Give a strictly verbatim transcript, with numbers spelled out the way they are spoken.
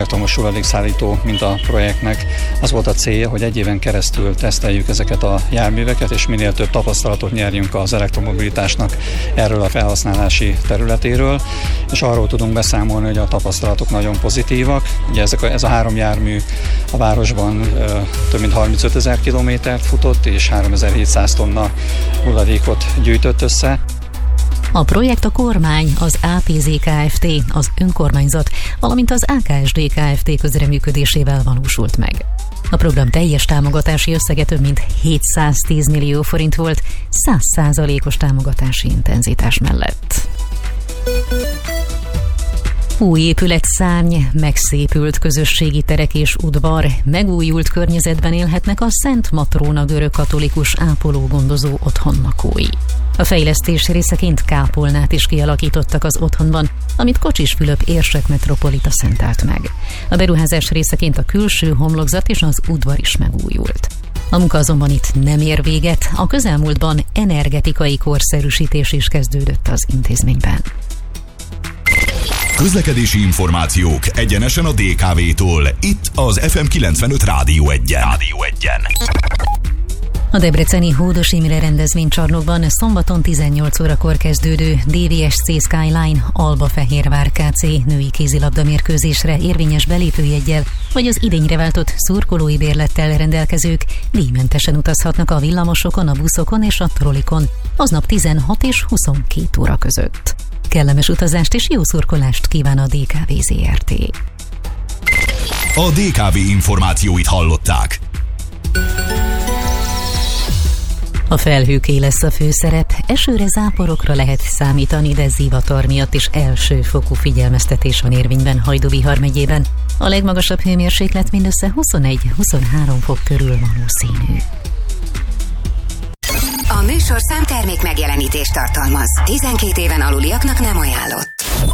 elektromos hulladékszállító mintaprojektnek az volt a célja, hogy egy éven keresztül teszteljük ezeket a járműveket, és minél több tapasztalatot nyerjünk az elektromobilitásnak erről a felhasználási területéről, és arról tudunk beszámolni, hogy a tapasztalatok nagyon pozitívak. Ugye ezek a, ez a három jármű a városban ö, több mint harmincötezer kilométert futott, és háromezer-hétszáz tonna hulladékot gyűjtött össze. A projekt a kormány, az á pé zé Kft., az önkormányzat, valamint az á ká es dé Kft. Közreműködésével valósult meg. A program teljes támogatási összege több mint hétszáztíz millió forint volt, száz százalékos támogatási intenzitás mellett. Új épületszárny, megszépült közösségi terek és udvar, megújult környezetben élhetnek a Szent Matróna görögkatolikus ápoló-gondozó otthon lakói. A fejlesztés részeként kápolnát is kialakítottak az otthonban, amit Kocsis Fülöp érsek metropolita szentelt meg. A beruházás részeként a külső homlokzat és az udvar is megújult. A munka azonban itt nem ér véget, a közelmúltban energetikai korszerűsítés is kezdődött az intézményben. Közlekedési információk egyenesen a dé ká vé-tól, itt az ef em kilencvenöt Rádió egyen. Rádió egyen. A debreceni Hódos Imre rendezvénycsarnokban szombaton tizennyolc órakor kezdődő dé vé es cé Skyline Alba-Fehérvár ká cé női kézilabda mérkőzésre érvényes belépőjeggyel vagy az idényre váltott szurkolói bérlettel rendelkezők díjmentesen utazhatnak a villamosokon, a buszokon és a trollikon, aznap tizenhat és huszonkét óra között. Kellemes utazást és jó szurkolást kíván a dé ká vé zé er té. A dé ká vé információit hallották. A felhőké lesz a főszerep, esőre, záporokra lehet számítani, de zivatar miatt is elsőfokú figyelmeztetés van érvényben Hajdú-Bihar megyében. A legmagasabb hőmérséklet mindössze huszonegy-huszonhárom fok körül valószínű. A műsorszám termék megjelenítést tartalmaz. tizenkét éven aluliaknak nem ajánlott.